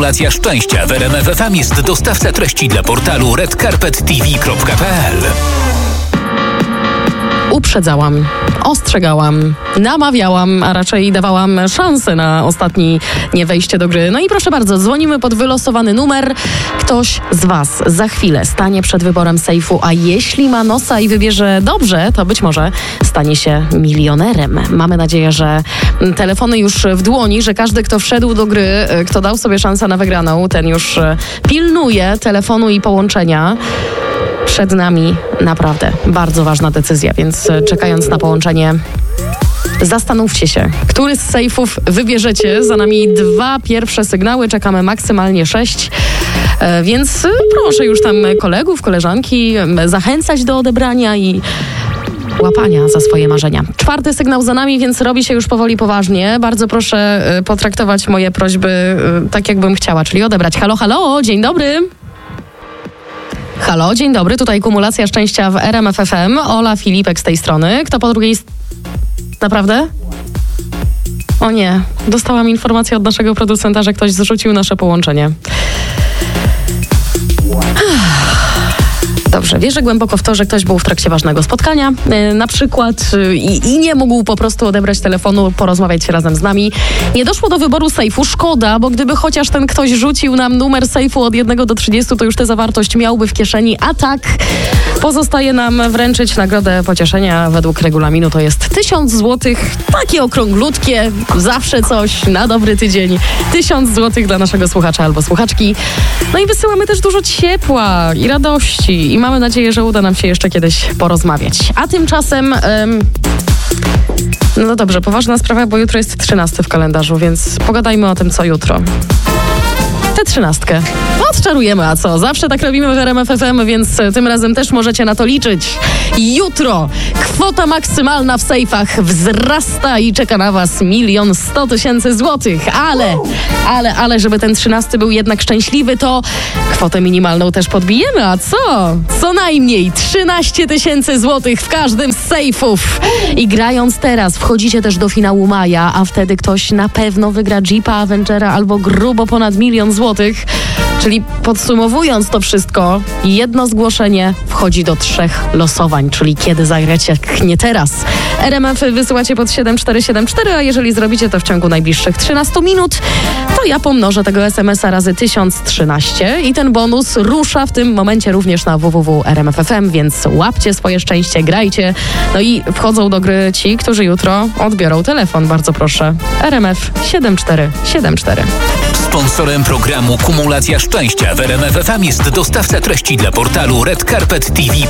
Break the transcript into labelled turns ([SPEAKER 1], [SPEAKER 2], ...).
[SPEAKER 1] Kumulacja szczęścia w RMF FM jest dostawca treści dla portalu redcarpettv.pl.
[SPEAKER 2] Uprzedzałam, ostrzegałam, namawiałam, a raczej dawałam szansę na ostatnie wejście do gry. No i proszę bardzo, dzwonimy pod wylosowany numer. Ktoś z Was za chwilę stanie przed wyborem sejfu, a jeśli ma nosa i wybierze dobrze, to być może stanie się milionerem. Mamy nadzieję, że telefony już w dłoni, że każdy, kto wszedł do gry, kto dał sobie szansę na wygraną, ten już pilnuje telefonu i połączenia. Przed nami naprawdę bardzo ważna decyzja, więc czekając na połączenie, zastanówcie się, który z sejfów wybierzecie. Za nami 2 pierwsze sygnały, czekamy maksymalnie 6, więc proszę już tam kolegów, koleżanki zachęcać do odebrania i łapania za swoje marzenia. 4 sygnał za nami, więc robi się już powoli poważnie. Bardzo proszę potraktować moje prośby tak, jakbym chciała, czyli odebrać. Halo, halo, dzień dobry. Halo, dzień dobry, tutaj Kumulacja Szczęścia w RMF FM. Ola Filipek z tej strony. Kto po drugiej Naprawdę? O nie, dostałam informację od naszego producenta, że ktoś zrzucił nasze połączenie. Dobrze, wierzę głęboko w to, że ktoś był w trakcie ważnego spotkania, na przykład i nie mógł po prostu odebrać telefonu, porozmawiać się razem z nami. Nie doszło do wyboru sejfu, szkoda, bo gdyby chociaż ten ktoś rzucił nam numer sejfu od 1 do 30, to już tę zawartość miałby w kieszeni, a tak pozostaje nam wręczyć nagrodę pocieszenia według regulaminu, to jest 1000 zł, takie okrąglutkie, zawsze coś, na dobry tydzień, 1000 zł dla naszego słuchacza albo słuchaczki. No i wysyłamy też dużo ciepła i radości i mamy nadzieję, że uda nam się jeszcze kiedyś porozmawiać. A tymczasem... No dobrze, poważna sprawa, bo jutro jest 13 w kalendarzu, więc pogadajmy o tym, co jutro. Tę 13. Odczarujemy, a co? Zawsze tak robimy w RMF FM, więc tym razem też możecie na to liczyć. Jutro kwota maksymalna w sejfach wzrasta i czeka na Was 1 100 000 złotych. Ale żeby ten 13 był jednak szczęśliwy, to kwotę minimalną też podbijemy, a co? Co najmniej 13 000 złotych w każdym z sejfów. I grając teraz wchodzicie też do finału maja, a wtedy ktoś na pewno wygra Jeepa Avengera albo grubo ponad 1 000 000 złotych. Czyli podsumowując to wszystko, jedno zgłoszenie wchodzi do 3 losowań, czyli kiedy zagracie, jak nie teraz. RMF wysyłacie pod 7474, a jeżeli zrobicie to w ciągu najbliższych 13 minut, to ja pomnożę tego SMS-a razy 1013 i ten bonus rusza w tym momencie również na www.rmf.fm, więc łapcie swoje szczęście, grajcie. No i wchodzą do gry ci, którzy jutro odbiorą telefon. Bardzo proszę. RMF 7474.
[SPEAKER 1] Sponsorem programu Kumulacja Szczęścia w RMF FM jest dostawca treści dla portalu redcarpettv.pl.